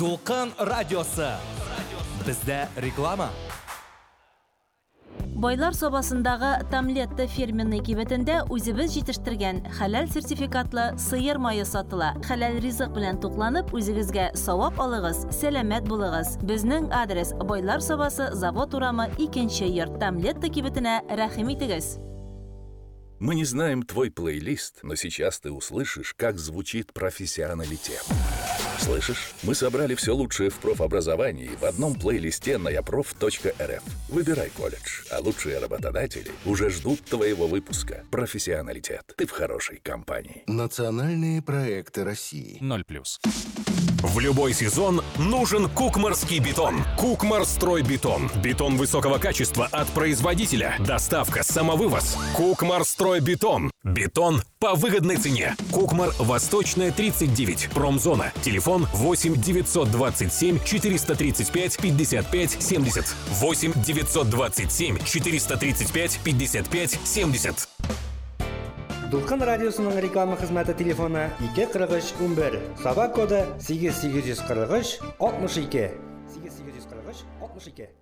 Дулкын радиосы. Бездә реклама. Байлар собасындагы Тамлетта фирменный кибетендә үзебез җитештергән хәләл сертификатлы сыер мае сатыла. Хәләл ризык белән тукланып, үзегезгә савап алыгыз, сәламәт булыгыз. Безнең адрес Байлар собасы, завод урамы, 2нче йорт. Тамлетта кибетенә рәхим итегез. Мы не знаем твой плейлист, но сейчас ты услышишь, как звучит профессионалитет. Слышишь? Мы собрали все лучшее в профобразовании в одном плейлисте на yaprof.rf. Выбирай колледж, а лучшие работодатели уже ждут твоего выпуска. Профессионалитет. Ты в хорошей компании. Национальные проекты России. 0+. В любой сезон нужен кукмарский бетон. Кукмарстройбетон. Бетон высокого качества от производителя. Доставка, самовывоз. Кукмарстройбетон. Бетон по выгодной цене. Кукмар, Восточная, 39. Промзона. Телефон 8 927 435 55 70. 8 927 435 55 70. Дулкын радиосының реклама хезмәте телефоны 24311. Саба коды 8843 62. 8843 62.